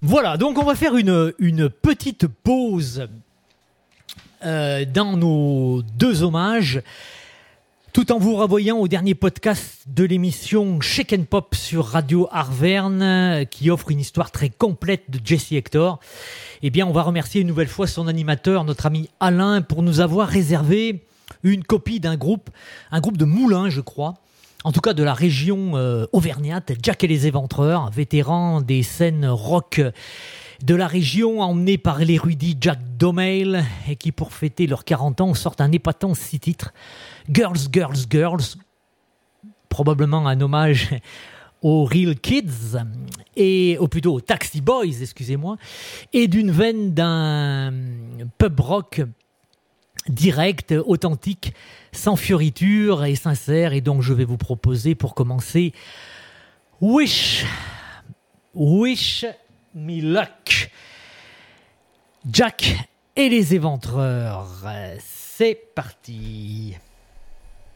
Voilà, donc on va faire une petite pause dans nos deux hommages, tout en vous renvoyant au dernier podcast de l'émission Shake and Pop sur Radio Arverne, qui offre une histoire très complète de Jesse Hector. Eh bien, on va remercier une nouvelle fois son animateur, notre ami Alain, pour nous avoir réservé une copie un groupe de Moulins, je crois, en tout cas de la région auvergnate, Jack et les Éventreurs, vétérans des scènes rock de la région, emmenés par l'érudit Jack Domail, et qui, pour fêter leurs 40 ans, sortent un épatant 6 titres, Girls, Girls, Girls, probablement un hommage aux Real Kids, ou plutôt aux Taxi Boys, excusez-moi, et d'une veine d'un pub rock direct, authentique, sans fioriture et sincère. Et donc je vais vous proposer pour commencer Wish Me Luck, Jack et les Éventreurs. C'est parti.